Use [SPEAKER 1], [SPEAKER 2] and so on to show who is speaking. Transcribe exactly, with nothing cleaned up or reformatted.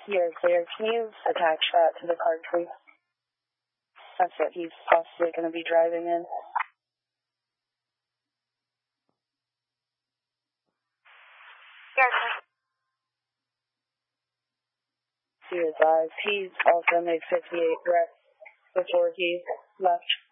[SPEAKER 1] You're clear. Can you attach that to the card, please? That's what he's possibly going to be driving in.
[SPEAKER 2] Yes.
[SPEAKER 1] See his eyes. He's also made fifty-eight breaths before he left.